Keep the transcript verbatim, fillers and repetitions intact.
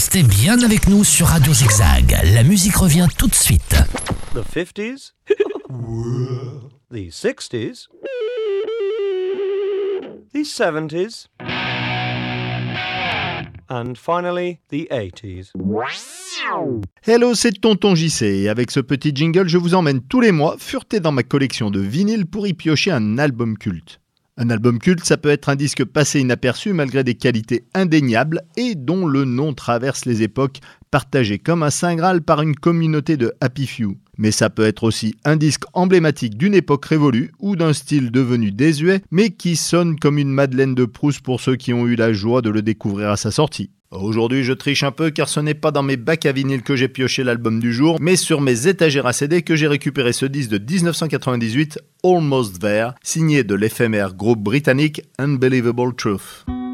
Restez bien avec nous sur Radio Zigzag. La musique revient tout de suite. The fifties, the sixties, the seventies, and finally the eighties. Hello, c'est Tonton J C et avec ce petit jingle, je vous emmène tous les mois fureter dans ma collection de vinyles pour y piocher un album culte. Un album culte, ça peut être un disque passé inaperçu malgré des qualités indéniables et dont le nom traverse les époques, partagé comme un saint graal par une communauté de happy few. Mais ça peut être aussi un disque emblématique d'une époque révolue ou d'un style devenu désuet, mais qui sonne comme une Madeleine de Proust pour ceux qui ont eu la joie de le découvrir à sa sortie. Aujourd'hui, je triche un peu car ce n'est pas dans mes bacs à vinyle que j'ai pioché l'album du jour, mais sur mes étagères à C D que j'ai récupéré ce disque de dix-neuf cent quatre-vingt-dix-huit, Almost There, signé de l'éphémère groupe britannique Unbelievable Truth.